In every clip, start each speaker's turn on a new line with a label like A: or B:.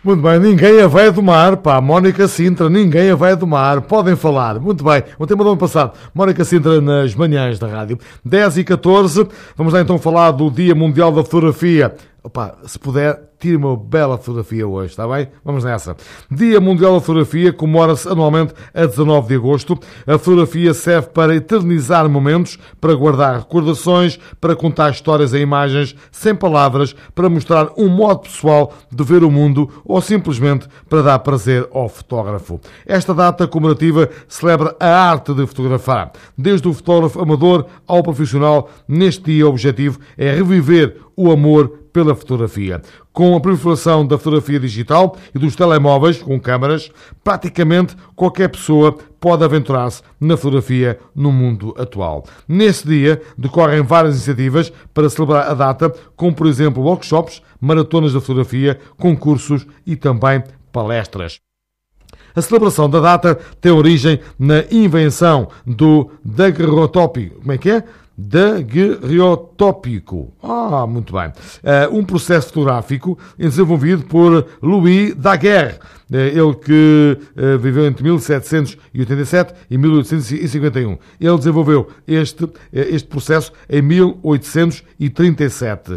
A: Muito bem, ninguém a vai domar, pá, Mónica Sintra, ninguém a vai domar, podem falar, muito bem, um tema do ano passado, Mónica Sintra nas manhãs da rádio, 10h14, vamos lá então falar do Dia Mundial da Fotografia. Opa, se puder, tire uma bela fotografia hoje, está bem? Vamos nessa. Dia Mundial da Fotografia comemora-se anualmente a 19 de agosto. A fotografia serve para eternizar momentos, para guardar recordações, para contar histórias em imagens, sem palavras, para mostrar um modo pessoal de ver o mundo ou simplesmente para dar prazer ao fotógrafo. Esta data comemorativa celebra a arte de fotografar. Desde o fotógrafo amador ao profissional, neste dia o objetivo é reviver o amor pela fotografia. Com a proliferação da fotografia digital e dos telemóveis com câmaras, praticamente qualquer pessoa pode aventurar-se na fotografia no mundo atual. Nesse dia decorrem várias iniciativas para celebrar a data, como por exemplo workshops, maratonas da fotografia, concursos e também palestras. A celebração da data tem origem na invenção do daguerreotópico. Como é que é? Daguerreotópico. Muito bem. Um processo fotográfico desenvolvido por Louis Daguerre. Ele que viveu entre 1787 e 1851. Ele desenvolveu este processo em 1837.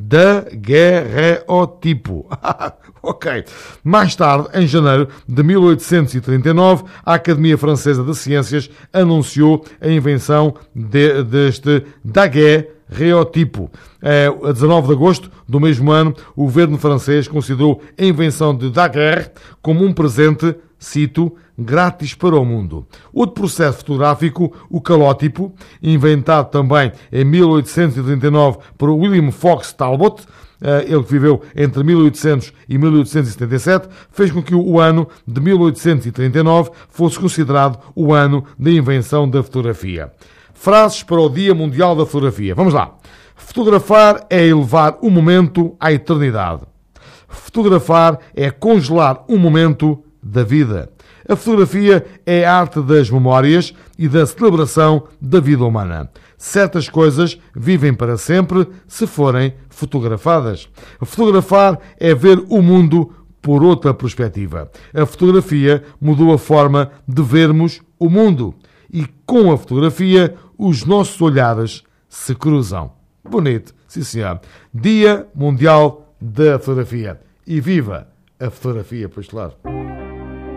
A: Daguerreotipo. Ok. Mais tarde, em janeiro de 1839, a Academia Francesa de Ciências anunciou a invenção deste daguerreotipo. A 19 de agosto do mesmo ano, o governo francês considerou a invenção de Daguerre como um presente, cito, grátis para o mundo. Outro processo fotográfico, o calótipo, inventado também em 1839 por William Fox Talbot, ele que viveu entre 1800 e 1877, fez com que o ano de 1839 fosse considerado o ano da invenção da fotografia. Frases para o Dia Mundial da Fotografia. Vamos lá. Fotografar é elevar um momento à eternidade. Fotografar é congelar um momento da vida. A fotografia é a arte das memórias e da celebração da vida humana. Certas coisas vivem para sempre se forem fotografadas. Fotografar é ver o mundo por outra perspectiva. A fotografia mudou a forma de vermos o mundo. E com a fotografia, os nossos olhares se cruzam. Bonito, sim senhor. Dia Mundial da Fotografia. E viva a fotografia, pois claro.